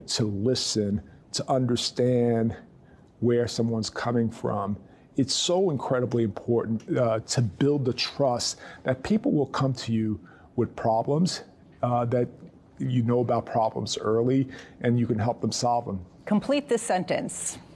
to listen, to understand where someone's coming from. It's so incredibly important to build the trust that people will come to you with problems, that you know about problems early, and you can help them solve them. Complete this sentence.